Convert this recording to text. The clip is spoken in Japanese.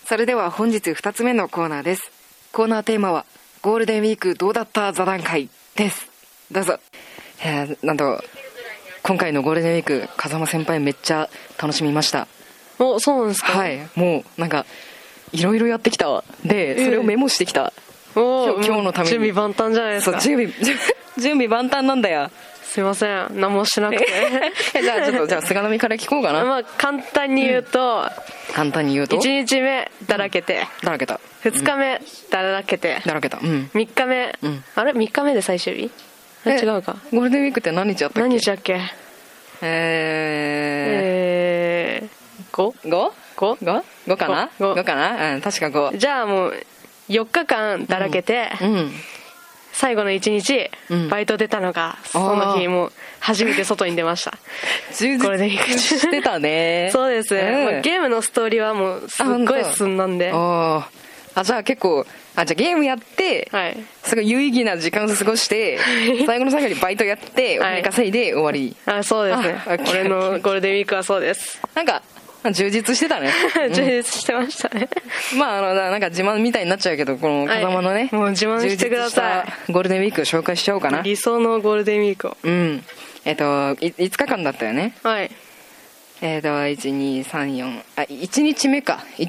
それでは本日2つ目のコーナーです。コーナーテーマはゴールデンウィークどうだった座談会です。どうぞ。なんと今回のゴールデンウィーク、風間先輩めっちゃ楽しみました。 お、そうなんですか。 はい、もうなんかいろいろやってきた。でそれをメモしてきた。今日のために準備万端じゃないですか。 そう準備万端なんだよ。 すいません、何もしなくてじゃあ菅波から聞こうかな。 まあ簡単に言うと、 1 日目だらけて、2日目だらけて、3日目、あれ3日目で最終日？違うか。 ゴールデンウィークって何日あったっけ？ 何日だっけ 5かな？5かな？確か5。 じゃあもう4日間だらけて、最後の1日、バイト出たのが、その日もう初めて外に出ました。 充実してたね。 そうです、ゲームのストーリーはもうすっごい進んだんで。 じゃあ結構じゃあゲームやって、すごい有意義な時間を過ごして最後の最後にバイトやってお金稼いで終わり。 そうですね。俺のゴールデンウィークはそうです。 なんか充実してたね。 充実してましたね。 まあなんか自慢みたいになっちゃうけど、この風間のね、 もう自慢してください。ゴールデンウィーク紹介しちゃおうかな。 理想のゴールデンウィークを。 5日間だったよね。 はい。 1、2、3、4、1日目か。